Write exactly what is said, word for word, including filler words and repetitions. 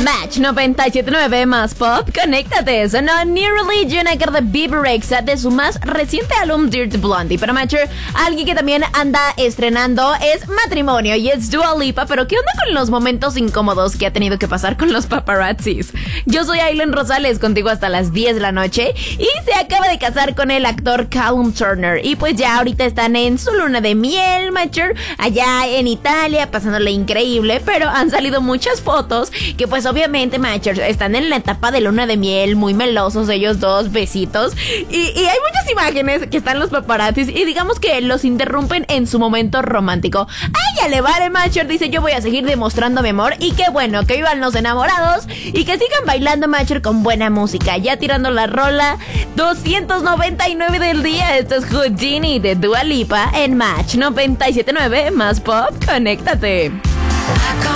Match noventa y siete punto nueve más pop, conéctate. Sonó New Religion, acá de Bebe Rexha, de su más reciente álbum Dirty Blondie. Pero Matcher, alguien que también anda estrenando es matrimonio y es Dua Lipa. Pero ¿qué onda con los momentos incómodos que ha tenido que pasar con los paparazzis? Yo soy Aileen Rosales, contigo hasta las diez de la noche, y se acaba de casar con el actor Callum Turner. Y pues ya ahorita están en su luna de miel, Matcher, allá en Italia, pasándole increíble. Pero han salido muchas fotos que pues obviamente, Matchers, están en la etapa de luna de miel, muy melosos ellos dos, besitos, y, y hay muchas imágenes que están los paparazzis y digamos que los interrumpen en su momento romántico. ¡Ay, ya le vale, Matcher! Dice, yo voy a seguir demostrando mi amor, y qué bueno, que vivan los enamorados y que sigan bailando, Matcher, con buena música. Ya tirando la rola doscientos noventa y nueve del día. Esto es Houdini de Dua Lipa en Match noventa y siete punto nueve más pop, conéctate.